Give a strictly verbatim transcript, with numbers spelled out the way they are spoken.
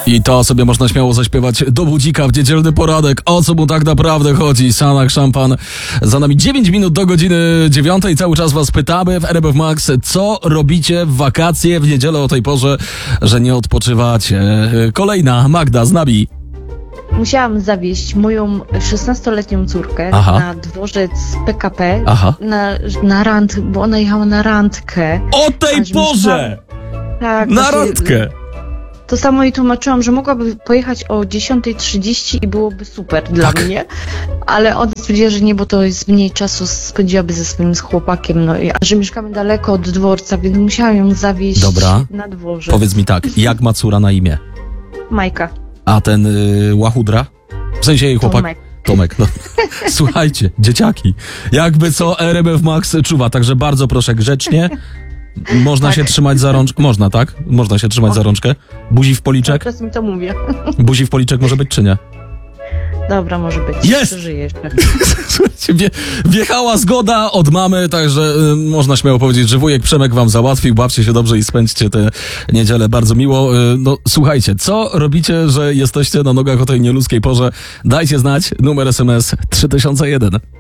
I to sobie można śmiało zaśpiewać do budzika w niedzielny poranek. O co mu tak naprawdę chodzi? Sanak Szampan. Za nami dziewięć minut do godziny dziewiątej. Cały czas was pytamy w R M F Max, co robicie w wakacje w niedzielę o tej porze, że nie odpoczywacie. Kolejna Magda z nami. Musiałam zawieźć moją szesnastoletnią córkę Aha. na dworzec P K P, Aha. na, na rand, bo ona jechała na randkę. O tej Aż porze! myślałam- Tak, Na właśnie, randkę! To samo jej tłumaczyłam, że mogłaby pojechać o dziesiąta trzydzieści i byłoby super dla Tak. mnie, ale ona stwierdziła, że nie, bo to jest mniej czasu, spędziłaby ze swoim chłopakiem, no i a że mieszkamy daleko od dworca, więc musiałam ją zawieźć Dobra. na dworzec. Powiedz mi tak, jak ma córa na imię? Majka. A ten y, łachudra? W sensie jej chłopak? Tomek. Tomek, no. Słuchajcie, dzieciaki, jakby co R M F Max czuwa, także bardzo proszę grzecznie. Można Tak. się trzymać za rączkę. Można, tak? Można się trzymać za rączkę. Buzi w policzek? Teraz mi to mówię. Buzi w policzek może być, czy nie? Dobra, może być. Jest! Przeżyję jeszcze. Słuchajcie, wje, wjechała zgoda od mamy, także y, można śmiało powiedzieć, że wujek Przemek wam załatwił. Bawcie się dobrze i spędźcie tę niedzielę bardzo miło. Y, no słuchajcie, co robicie, że jesteście na nogach o tej nieludzkiej porze? Dajcie znać, numer S M S trzy tysiące jeden.